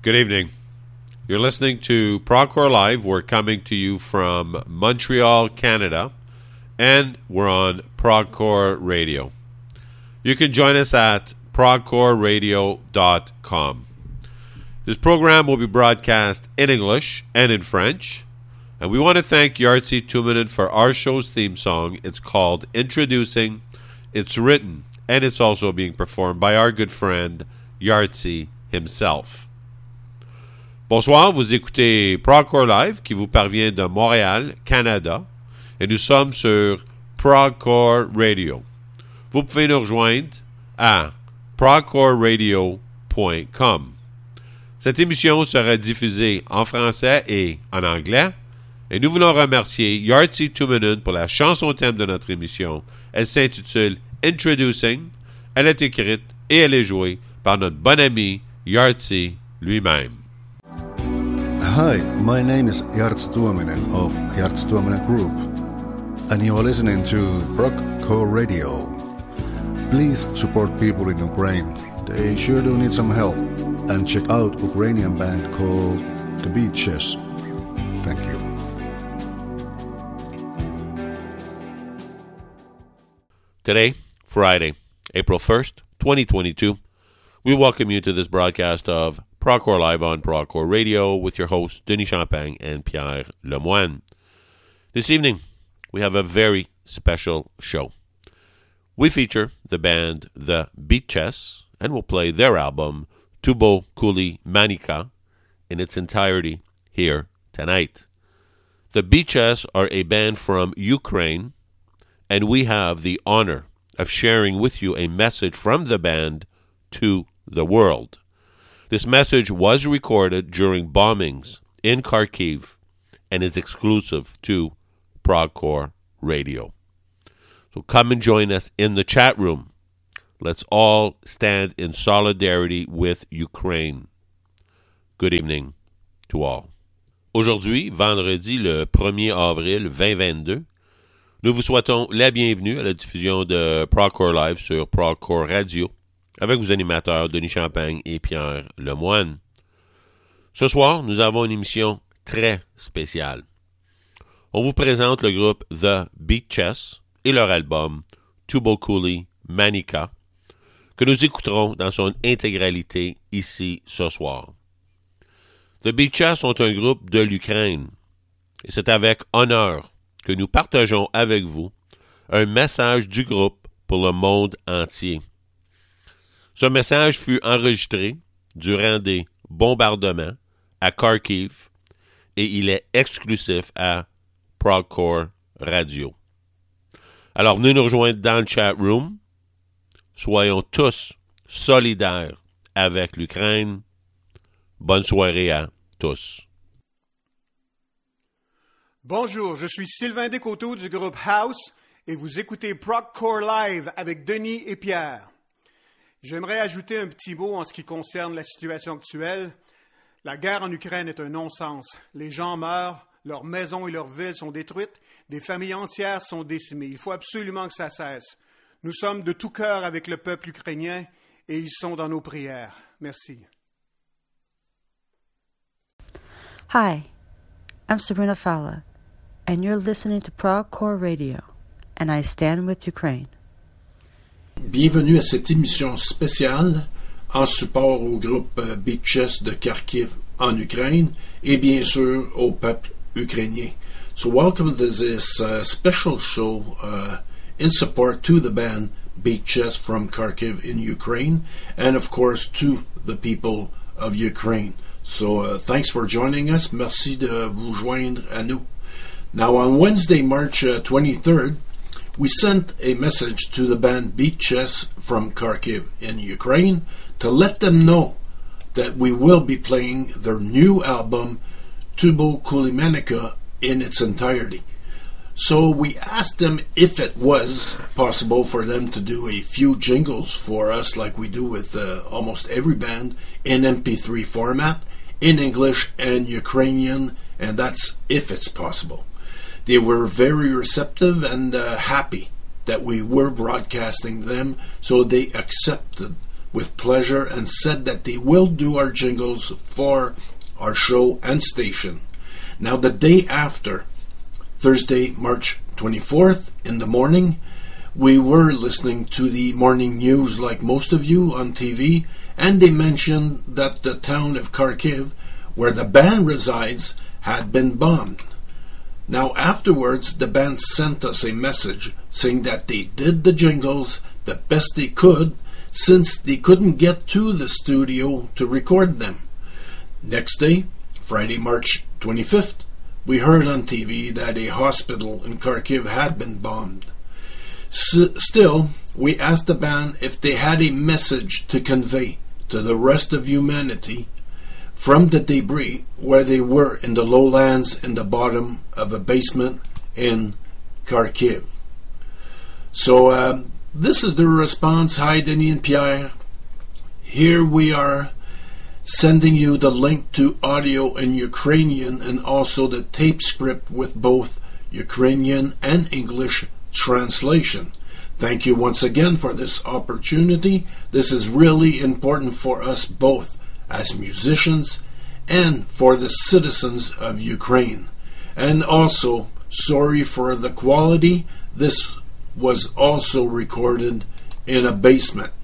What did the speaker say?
Good evening. You're listening to Procore Live. We're coming to you from Montreal, Canada, and we're on Procore Radio. You can join us at procoreradio.com. This program will be broadcast in English and in French, and we want to thank Yartzi Tuminen for our show's theme song. It's called Introducing. It's written, and it's also being performed by our good friend Yartzi himself. Bonsoir, vous écoutez Procore Live qui vous parvient de Montréal, Canada, et nous sommes sur Procore Radio. Vous pouvez nous rejoindre à procoreradio.com. Cette émission sera diffusée en français et en anglais, et nous voulons remercier Yartzi Tuminen pour la chanson thème de notre émission. Elle s'intitule Introducing. Elle est écrite et elle est jouée par notre bon ami Yartzi lui-même. Hi, my name is Yartzi Tuominen of Yartzi Tuominen Group, and you are listening to Procore Radio. Please support people in Ukraine. They sure do need some help. And check out Ukrainian band called The Beaches. Thank you. Today, Friday, April 1st, 2022, we welcome you to this broadcast of Procore Live on Procore Radio with your hosts, Denis Champagne and Pierre Lemoine. This evening, we have a very special show. We feature the band The Beaches, and we'll play their album, Tubo Kuli Manika, in its entirety here tonight. The Beaches are a band from Ukraine, and we have the honor of sharing with you a message from the band to the world. This message was recorded during bombings in Kharkiv and is exclusive to Procore Radio. So come and join us in the chat room. Let's all stand in solidarity with Ukraine. Good evening to all. Aujourd'hui, vendredi le 1er avril 2022, nous vous souhaitons la bienvenue à la diffusion de Procore Live sur Procore Radio avec vos animateurs Denis Champagne et Pierre Lemoine. Ce soir, nous avons une émission très spéciale. On vous présente le groupe The Beaches et leur album Tubo Kuli Manika, que nous écouterons dans son intégralité ici ce soir. The Beaches sont un groupe de l'Ukraine, et c'est avec honneur que nous partageons avec vous un message du groupe pour le monde entier. Ce message fut enregistré durant des bombardements à Kharkiv et il est exclusif à Procore Radio. Alors venez nous rejoindre dans le chat room. Soyons tous solidaires avec l'Ukraine. Bonne soirée à tous. Bonjour, je suis Sylvain Descoteaux du groupe House et vous écoutez Procore Live avec Denis et Pierre. J'aimerais ajouter un petit mot en ce qui concerne la situation actuelle. La guerre en Ukraine est un non-sens. Les gens meurent, leurs maisons et leurs villes sont détruites, des familles entières sont décimées. Il faut absolument que ça cesse. Nous sommes de tout cœur avec le peuple ukrainien et ils sont dans nos prières. Merci. Hi, I'm Sabrina Fala, and you're listening to Procore Radio, and I stand with Ukraine. Bienvenue à cette émission spéciale en support au groupe Beaches de Kharkiv en Ukraine et bien sûr au peuple ukrainien. So welcome to this special show in support to the band Beaches from Kharkiv in Ukraine and of course to the people of Ukraine. So thanks for joining us. Merci de vous joindre à nous. Now on Wednesday, March 23rd, we sent a message to the band Beaches from Kharkiv in Ukraine to let them know that we will be playing their new album Tubo Kuli Manika in its entirety. So we asked them if it was possible for them to do a few jingles for us like we do with almost every band in MP3 format, in English and Ukrainian, and that's if it's possible. They were very receptive and happy that we were broadcasting them, so they accepted with pleasure and said that they will do our jingles for our show and station. Now, the day after, Thursday, March 24th, in the morning, we were listening to the morning news like most of you on TV, and they mentioned that the town of Kharkiv, where the band resides, had been bombed. Now, afterwards, the band sent us a message saying that they did the jingles the best they could, since they couldn't get to the studio to record them. Next day, Friday, March 25th, we heard on TV that a hospital in Kharkiv had been bombed. Still, we asked the band if they had a message to convey to the rest of humanity from the debris where they were in the lowlands in the bottom of a basement in Kharkiv. So this is the response. Hi, Denis and Pierre. Here we are sending you the link to audio in Ukrainian and also the tape script with both Ukrainian and English translation. Thank you once again for this opportunity. This is really important for us both as musicians and for the citizens of Ukraine. And also, sorry for the quality. This was also recorded in a basement.